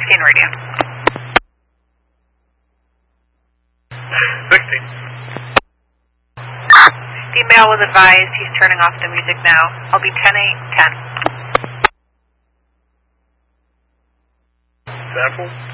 16 radio. 16. The male was advised he's turning off the music now. I'll be 10-8-10. Sample.